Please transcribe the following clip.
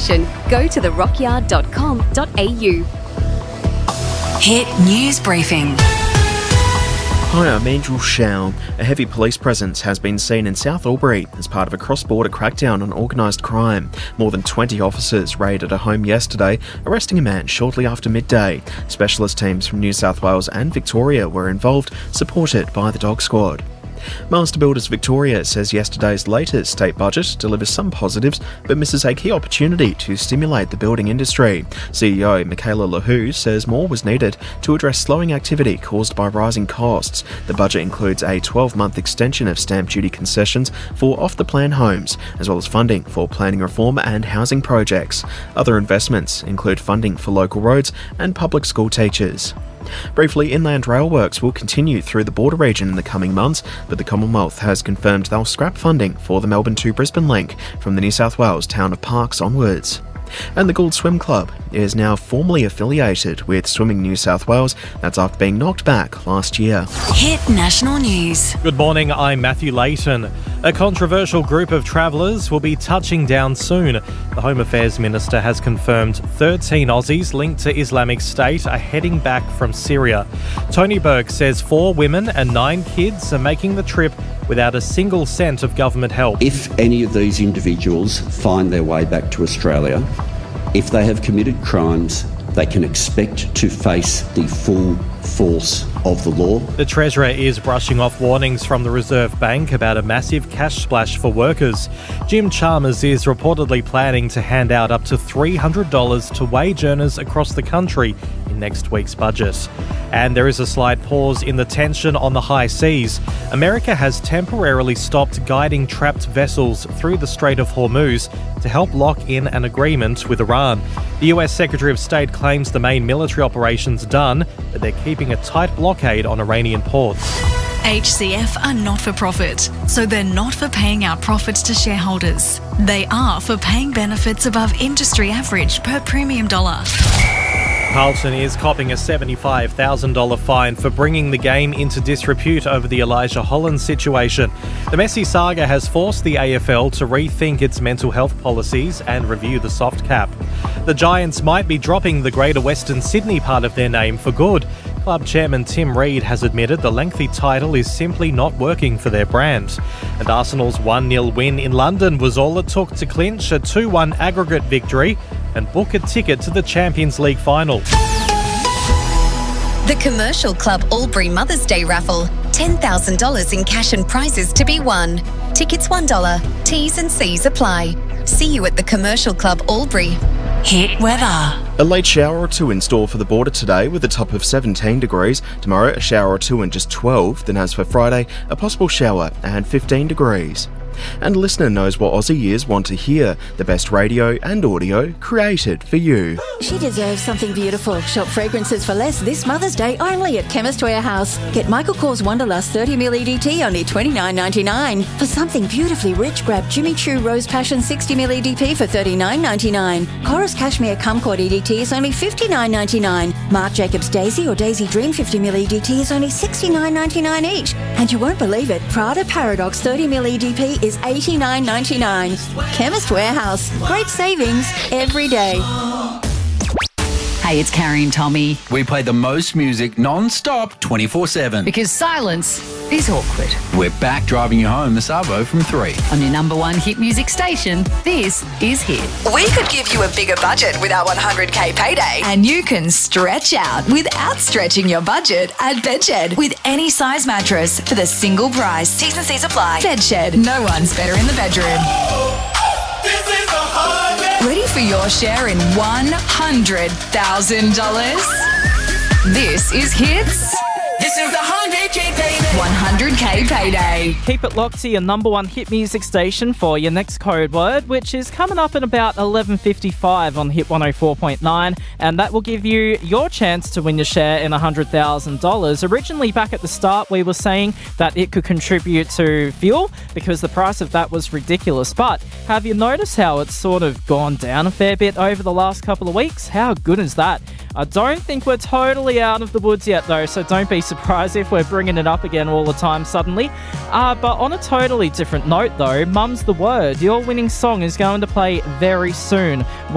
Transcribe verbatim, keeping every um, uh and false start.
information, go to the rockyard dot com dot a u. Hit News Briefing. Hi, I'm Angel Shao. A heavy police presence has been seen in South Albury as part of a cross-border crackdown on organised crime. More than twenty officers raided a home yesterday, arresting a man shortly after midday. Specialist teams from New South Wales and Victoria were involved, supported by the Dog Squad. Master Builders Victoria says yesterday's latest state budget delivers some positives but misses a key opportunity to stimulate the building industry. C E O Michaela Lahu says more was needed to address slowing activity caused by rising costs. The budget includes a twelve-month extension of stamp duty concessions for off-the-plan homes, as well as funding for planning reform and housing projects. Other investments include funding for local roads and public school teachers. Briefly, Inland Rail works will continue through the border region in the coming months, but the Commonwealth has confirmed they'll scrap funding for the Melbourne to Brisbane link from the New South Wales town of Parkes onwards. And the Gould Swim Club is now formally affiliated with Swimming New South Wales. That's after being knocked back last year. Hit National News. Good morning, I'm Matthew Layton. A controversial group of travellers will be touching down soon. The Home Affairs Minister has confirmed thirteen Aussies linked to Islamic State are heading back from Syria. Tony Burke says four women and nine kids are making the trip without a single cent of government help. If any of these individuals find their way back to Australia, if they have committed crimes, they can expect to face the full force of the law. The Treasurer is brushing off warnings from the Reserve Bank about a massive cash splash for workers. Jim Chalmers is reportedly planning to hand out up to three hundred dollars to wage earners across the country in next week's budget. And there is a slight pause in the tension on the high seas. America has temporarily stopped guiding trapped vessels through the Strait of Hormuz to help lock in an agreement with Iran. The U S Secretary of State claims the main military operation's done, but they're keeping a tight blockade on Iranian ports. H C F are not for profit, so they're not for paying out profits to shareholders. They are for paying benefits above industry average per premium dollar. Carlton is copping a seventy-five thousand dollars fine for bringing the game into disrepute over the Elijah Holland situation. The Messi saga has forced the A F L to rethink its mental health policies and review the soft cap. The Giants might be dropping the Greater Western Sydney part of their name for good. Club chairman Tim Reid has admitted the lengthy title is simply not working for their brand. And Arsenal's one nil win in London was all it took to clinch a two one aggregate victory and book a ticket to the Champions League final. The Commercial Club Albury Mother's Day raffle. ten thousand dollars in cash and prizes to be won. Tickets one dollar. T's and C's apply. See you at the Commercial Club Albury. Hit weather. A late shower or two in store for the border today with a top of seventeen degrees. Tomorrow, a shower or two and just twelve. Then as for Friday, a possible shower and fifteen degrees. And a listener knows what Aussie ears want to hear. The best radio and audio created for you. She deserves something beautiful. Shop fragrances for less this Mother's Day only at Chemist Warehouse. Get Michael Kors Wanderlust thirty milliliter E D T only twenty-nine ninety-nine. For something beautifully rich, grab Jimmy Choo Rose Passion sixty milliliter E D P for thirty-nine ninety-nine. Chorus Cashmere Kumquat E D T is only fifty-nine ninety-nine. Marc Jacobs Daisy or Daisy Dream fifty milliliter E D T is only sixty-nine ninety-nine each. And you won't believe it, Prada Paradox thirty milliliter E D P is eighty-nine ninety-nine. Chemist Warehouse. Great savings every day. Hey, it's Carrie and Tommy. We play the most music non-stop twenty-four seven. Because silence is awkward. We're back driving you home this Arvo from three. On your number one hit music station, this is Hit. We could give you a bigger budget with our one hundred K payday. And you can stretch out without stretching your budget at Bedshed. With any size mattress for the single price. T's and C's apply. Bedshed. No one's better in the bedroom. Ready for your share in one hundred thousand dollars? This is Hits. This is the one hundred K payday. one hundred K payday. Keep it locked to your number one hit music station for your next code word, which is coming up in about eleven fifty-five on Hit one oh four point nine, and that will give you your chance to win your share in one hundred thousand dollars. Originally, back at the start, we were saying that it could contribute to fuel because the price of that was ridiculous. But have you noticed how it's sort of gone down a fair bit over the last couple of weeks? How good is that? I don't think we're totally out of the woods yet, though, so don't be surprised if we're bringing it up again all the time suddenly. Uh, but on a totally different note, though, Mum's the Word. Your winning song is going to play very soon.